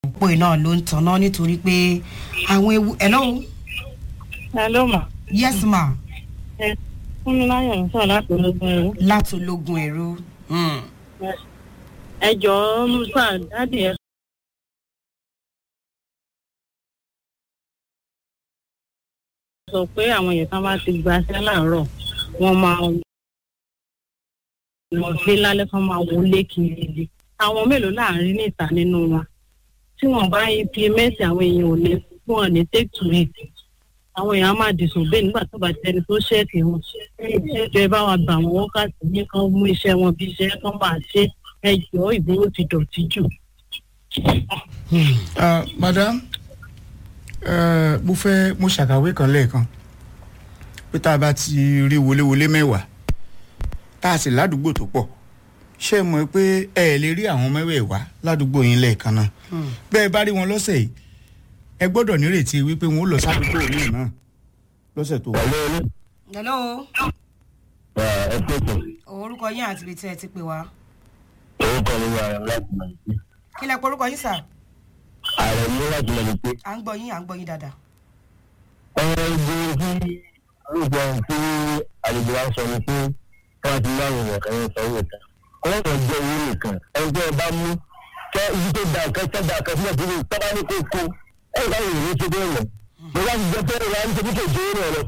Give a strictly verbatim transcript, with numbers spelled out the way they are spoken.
òpó iná ló ń tanná nítorí pé àwọn ewu hello. hello ma. yes ma. ẹ fún mi láyọ̀ ń sọ láti ológun ẹ̀rú. láti ológun ẹ̀rú. ẹ jọ̀ọ́ musa dáàdì ẹ. sọ pé àwọn èèyàn kan bá ti gbaṣẹ́ láàárọ̀ wọ́n máa lọ sí lálẹ́ kan máa wọlé kiri àwọn mélòó láàrin níta nínú wọn tí wọ́n bá implement àwọn èèyàn ò ní fún wọn ní take to it àwọn èèyàn máa disobey nígbà tó bá tẹni tó ṣẹ́ẹ̀kì wọn ṣèjọ ẹ bá wọn gbà wọn wákàtí ní kan mú iṣẹ́ wọn bí iṣẹ́ kan máa ṣe ẹjọ́ ìgboro ti dọ̀tí jù. madam mo fẹ́ mo ṣàkàwé kan lẹ́ẹ̀kan pé tá a bá ti rí wọléwọlé mẹ́wàá tá a sì ládùúgbò tó pọ̀ ṣé ẹ mọ̀ pé ẹ lè rí àwọn mẹ́wẹ̀ẹ̀wá ládùúgbò yín lẹ́ẹ̀kan náà bẹ́ẹ̀ bá rí wọn lọ́sẹ̀ yìí ẹ gbọ́dọ̀ nírètí wípé wọn ó lọ sádùúgbò míì náà lọ́sẹ̀ tó wà. hello. ẹ pé kò. orúkọ yín àti ibi tí ẹ ti pè wá. orúkọ mi wà láti mọ̀ ní. kí lẹ pé orúkọ yín sà. ààrẹ mi láti mọ̀ ní pé. à ń gbọ́ yín à ń gbọ́ yín dáadáa. ọ̀rọ̀ ìgbé tí orúkọ tí àlejò wa sọ ni pé wọ́n ti láwọn èèyàn kan yẹn sọ owó ìta. ọlọ́run jẹ́ owó nìkan ẹgbẹ́ ọba mú kẹ́ ibi tó da nǹkan tẹ́ da nǹkan sílẹ̀ sílẹ̀ tọ́ba ní kó kó ẹ̀ bá yìí ní ṣe bẹ́ẹ̀ lọ. mo bá ti jẹ́ pé ìwà ń ṣe bí kò jẹ́ owó rẹ̀ lọ